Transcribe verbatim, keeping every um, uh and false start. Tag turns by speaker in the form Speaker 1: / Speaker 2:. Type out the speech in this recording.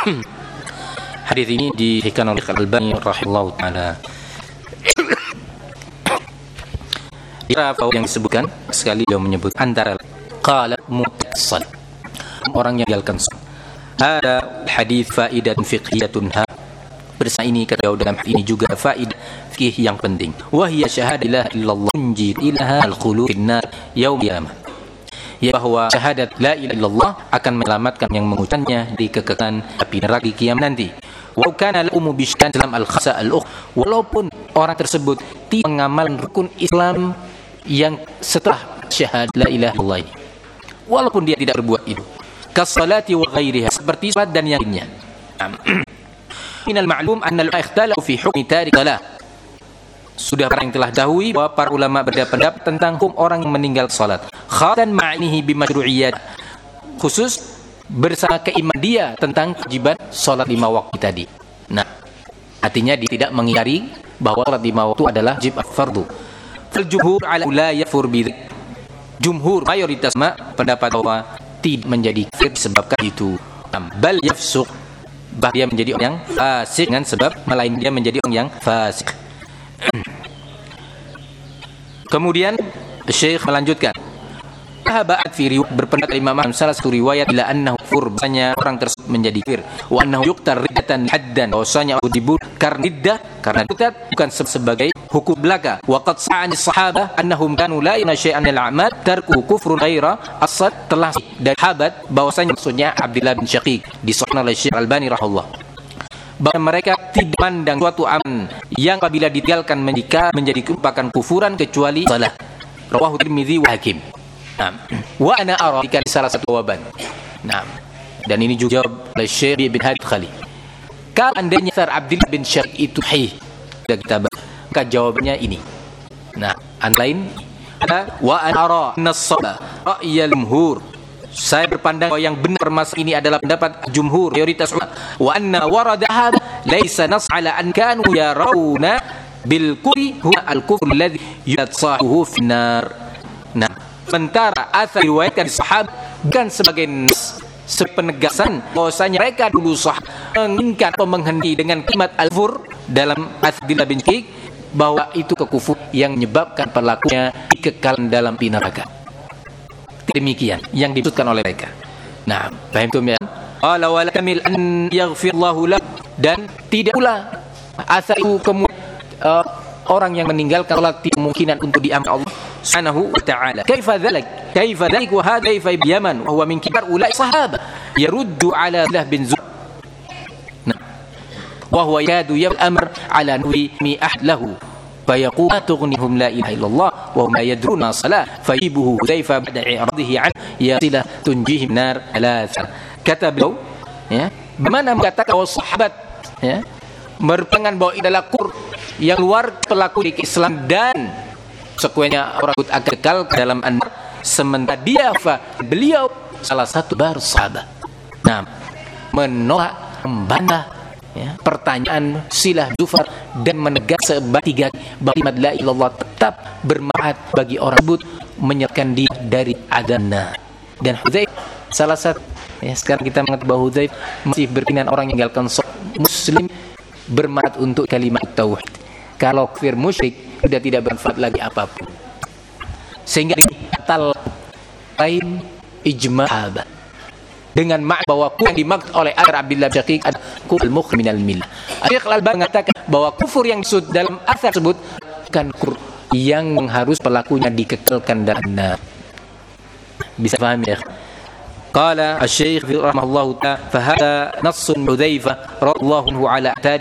Speaker 1: Hadis ini dihikayatkan oleh Al-Albani rahimahullah taala. Apa yang disebutkan sekali dia menyebut antara qala mutasal orang yang meninggalkan salat. Ada hadis faidah fiqhiyatun ha. Bersama ini kata dalam ini juga faidah fikih yang penting. Wa hiya syahada la ilaha illallah tunji ilaha al-qulub finnar yaum qiyamah. Ya bahwa syahadat la ilaha illallah akan menyelamatkan yang mengucapkannya di kekekalan api neraka di kiamat nanti. Wa kana al-ummu bishkan dalam al-khasa al-ukh, walaupun orang tersebut tidak mengamalkan rukun Islam yang setelah syahadat la ilaha illallah ini, walaupun dia tidak berbuat itu, kasalati wa ghairiha, seperti salat dan yang lainnya. Minal ma'lum anna al-ikhtalafu fi hukmi tarik salah. Sudah orang yang telah dahului bahwa para ulama berbeda pendapat tentang hukum orang yang meninggal salat. Khatan ma'nihi bimasyru'iyyat, khusus bersama keimanan dia tentang kewajiban salat lima waktu tadi. Nah, artinya dia tidak mengingkari bahwa salat lima waktu adalah wajib fardu. Fal jumhur ala la yafur bi. Jumhur mayoritas ma pendapat bahwa tidak menjadi kafir disebabkan itu. Bal yafsuq, bah dia menjadi orang yang fasik dengan sebab melainkan dia menjadi orang yang fasik. Kemudian Syekh melanjutkan, sahabat fi riwayat berpendapat Imam Ahmad salah satu riwayat ila annahu kufur, bahwasanya orang tersebut menjadi kafir, wa annahu yuqtar riddatan haddan, bahwasanya dibunuh karena riddah, karena itu bukan sebagai hukum belaka. Wa qad sa'ani sahabah annahum kanu la yana syai'an al a'mal tarku kufrun ghaira asad, telah dari sahabat bahwasanya maksudnya Abdullah bin Syaqiq disahihkan oleh Syekh Al-Albani rahimahullah, bahwa mereka tidak pandang suatu aman yang apabila ditinggalkan menjadi menjadi merupakan kufuran kecuali salah. Rawahu Tirmidzi wa Hakim. Nah, wa ana ara jika salah satu jawaban. Nah, dan ini juga jawab oleh Syekh bin Hadi Khali. Kalau andainya Sar Abdullah bin Syaqiq itu sahih, sudah kita bahas, maka jawabannya ini. Nah, antara lain ada wa ana ara anna as-sawaba ra'yal jumhur, saya berpandang bahwa yang benar masalah ini adalah pendapat jumhur mayoritas ulama, wa anna warada hadha laisa nas ala an kanu yarawna bil kufri huwa al kufr alladhi yatsahu fi nar. Nah, sementara asal riwayatkan sahabat bukan sebagai nas, sepenegasan bahwasanya mereka dulu sah menginginkan atau menghenti dengan kalimat al-kufur dalam Abdullah bin Syaqiq, bahwa itu kekufur yang menyebabkan pelakunya dikekal dalam api neraka. Demikian yang disebutkan oleh mereka. Nah, paham tu ya? Qala wala kamil an yaghfirallahu lak, dan tidak pula asal itu kemudian uh, orang yang meninggalkan salat kemungkinan untuk diampuni Allah Subhanahu wa ta'ala. Kaifa dzalik? Kaifa dzalik wa hadha kaifa bi Yaman wa huwa min kibar ulai sahabah yaruddu ala Abdullah bin Zubair. Nah, wa huwa yadu yal amr ala nuwi mi ahlahu فيقول تغنيهم لا إله إلا الله وهم لا يدرون الصلاة فيجيبه حذيفة بعد إعراضه عنه يا صلة تنجيهم نار ثلاثة. Kata beliau, ya, bagaimana mengatakan bahwa sahabat, ya, berpengan bahwa ini adalah kufur yang luar pelaku di Islam dan konsekuensinya orang akan kekal dalam an-nar, sementara dia fa beliau salah satu bar sahabat. Nah, menolak, membantah, ya, pertanyaan silah Zufar dan menegas sebagai kalimat la ilaha illallah tetap bermanfaat bagi orang tersebut, menyelamatkan dia dari adabna. Dan Hudzaif salah satu, ya, sekarang kita mengetahui bahwa Hudzaif masih berkenan orang yang meninggalkan sholat muslim bermanfaat untuk kalimat tauhid. Kalau kafir musyrik sudah tidak bermanfaat lagi apapun. Sehingga batal lain ijma' sahabat dengan makna bahwa kufur yang dimaksud oleh Abdullah bin Syaqiq adalah kufur al-mukhrij minal millah. Syekh Al-Albani mengatakan bahwa kufur yang disebut dalam asar tersebut bukan kufur yang harus pelakunya dikekalkan dalam neraka. Bisa paham ya? Qala asy-syekh rahimahullahu ta'ala fa hadha nassun Hudzaifah radhiyallahu anhu ala